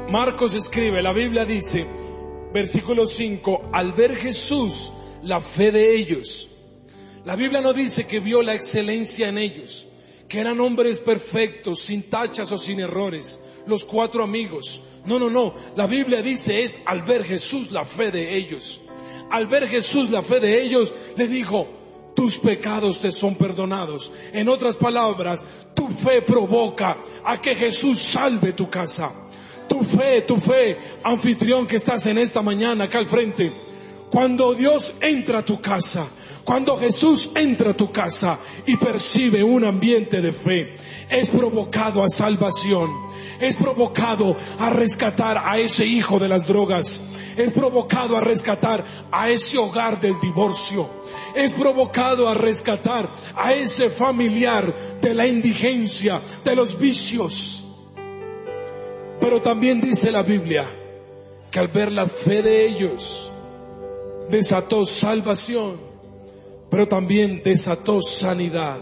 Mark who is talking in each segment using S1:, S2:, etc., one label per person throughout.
S1: Marcos escribe, la Biblia dice, versículo 5, al ver Jesús la fe de ellos. La Biblia no dice que vio la excelencia en ellos, que eran hombres perfectos, sin tachas o sin errores, los 4 amigos. No. La Biblia dice es al ver Jesús la fe de ellos. Al ver Jesús la fe de ellos, le dijo, tus pecados te son perdonados. En otras palabras, tu fe provoca a que Jesús salve tu casa. Tu fe, anfitrión que estás en esta mañana acá al frente. Cuando Dios entra a tu casa, cuando Jesús entra a tu casa y percibe un ambiente de fe, es provocado a salvación, es provocado a rescatar a ese hijo de las drogas, es provocado a rescatar a ese hogar del divorcio, es provocado a rescatar a ese familiar de la indigencia, de los vicios. Pero también dice la Biblia que al ver la fe de ellos, desató salvación, pero también desató sanidad.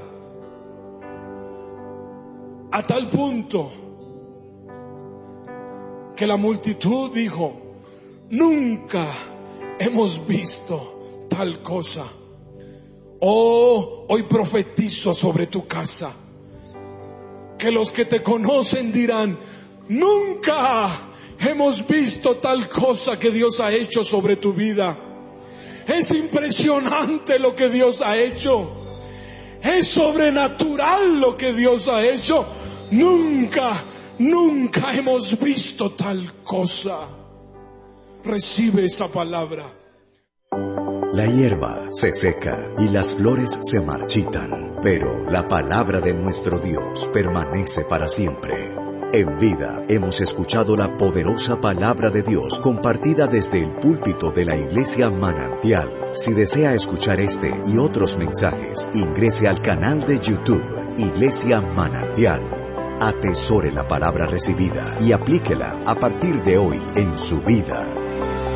S1: A tal punto que la multitud dijo, nunca hemos visto tal cosa. Oh, hoy profetizo sobre tu casa, que los que te conocen dirán, nunca hemos visto tal cosa que Dios ha hecho sobre tu vida. Es impresionante lo que Dios ha hecho. Es sobrenatural lo que Dios ha hecho. Nunca hemos visto tal cosa. Recibe esa palabra.
S2: La hierba se seca y las flores se marchitan, pero la palabra de nuestro Dios permanece para siempre. En Vida hemos escuchado la poderosa palabra de Dios compartida desde el púlpito de la Iglesia Manantial. Si desea escuchar este y otros mensajes, ingrese al canal de YouTube Iglesia Manantial. Atesore la palabra recibida y aplíquela a partir de hoy en su vida.